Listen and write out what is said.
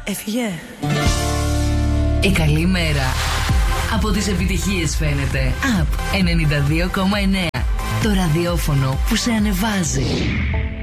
Έφυγε. Η καλή μέρα από τις επιτυχίες φαίνεται. Up 92,9. Το ραδιόφωνο που σε ανεβάζει.